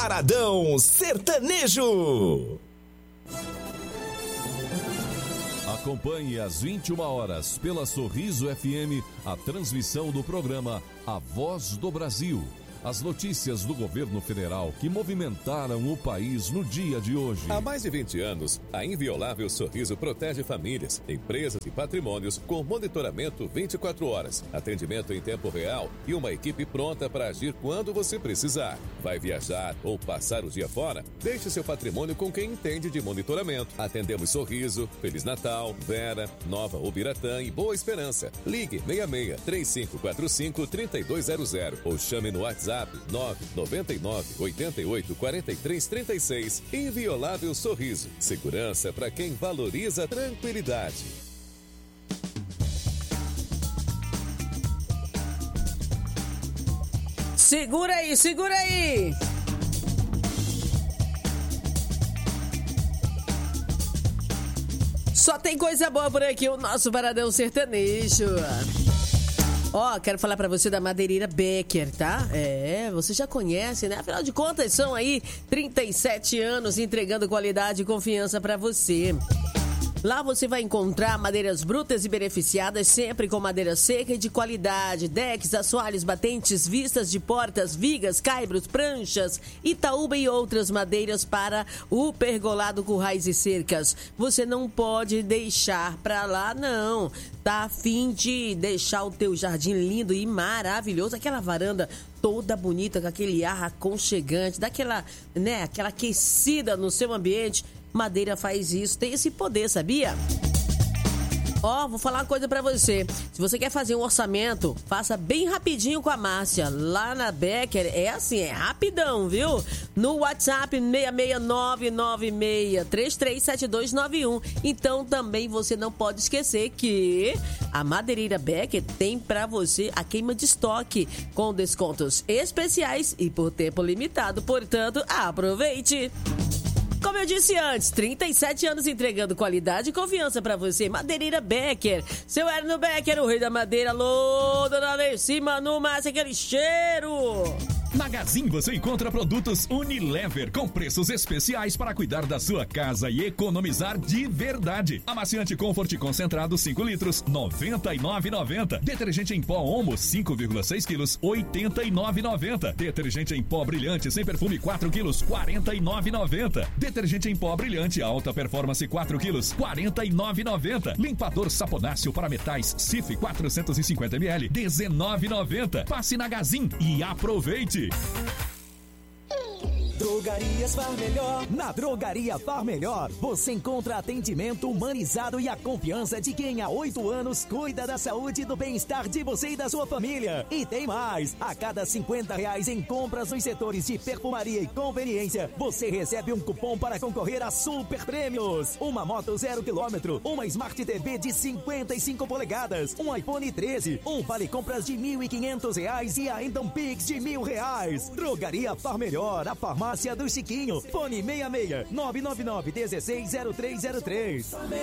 Varadão Sertanejo. Acompanhe às 21 horas pela Sorriso FM a transmissão do programa A Voz do Brasil. As notícias do governo federal que movimentaram o país no dia de hoje. Há mais de 20 anos, a Inviolável Sorriso protege famílias, empresas e patrimônios com monitoramento 24 horas, atendimento em tempo real e uma equipe pronta para agir quando você precisar. Vai viajar ou passar o dia fora? Deixe seu patrimônio com quem entende de monitoramento. Atendemos Sorriso, Feliz Natal, Vera, Nova Ubiratã e Boa Esperança. Ligue 66-3545-3200 ou chame no WhatsApp 999-88-4336. Inviolável Sorriso. Segurança para quem valoriza a tranquilidade. Segura aí, segura aí. Só tem coisa boa por aqui, o nosso Varadão Sertanejo. Ó, quero falar pra você da Madeireira Becker, tá? Você já conhece, né? Afinal de contas, são aí 37 anos entregando qualidade e confiança pra você. Lá você vai encontrar madeiras brutas e beneficiadas, sempre com madeira seca e de qualidade. Decks, assoalhos, batentes, vistas de portas, vigas, caibros, pranchas, Itaúba e outras madeiras para o pergolado, currais e cercas. Você não pode deixar pra lá, não. Tá a fim de deixar o teu jardim lindo e maravilhoso, aquela varanda toda bonita, com aquele ar aconchegante, daquela, né, aquela aquecida no seu ambiente. Madeira faz isso, tem esse poder, sabia? Ó, vou falar uma coisa pra você. Se você quer fazer um orçamento, faça bem rapidinho com a Márcia. Lá na Becker é assim, é rapidão, viu? No WhatsApp 66996337291. Então também você não pode esquecer que a Madeireira Becker tem pra você a queima de estoque com descontos especiais e por tempo limitado. Portanto, aproveite! Como eu disse antes, 37 anos entregando qualidade e confiança pra você. Madeireira Becker. Seu Erno Becker, o rei da madeira. Alô, dona Lercy, Manu, Márcia, aquele cheiro. Na Gazin você encontra produtos Unilever com preços especiais para cuidar da sua casa e economizar de verdade. Amaciante Comfort concentrado 5 litros, R$ 99,90. Detergente em pó Omo 5,6 quilos, R$ 89,90. Detergente em pó brilhante sem perfume 4 quilos, R$ 49,90. Detergente em pó brilhante alta performance 4 quilos, R$ 49,90. Limpador saponáceo para metais Cif 450 ml, R$ 19,90. Passe na Gazin e aproveite. Drogarias Far Melhor. Na Drogaria Far Melhor, você encontra atendimento humanizado e a confiança de quem há 8 anos cuida da saúde e do bem-estar de você e da sua família. E tem mais! A cada R$50 em compras nos setores de perfumaria e conveniência, você recebe um cupom para concorrer a super prêmios. Uma moto 0 km, uma Smart TV de 55 polegadas, um iPhone 13, um vale compras de R$1.500 e ainda um Pix de R$1.000. Drogaria Far Melhor, a farmácia do Chiquinho. Fone 66 999 160303.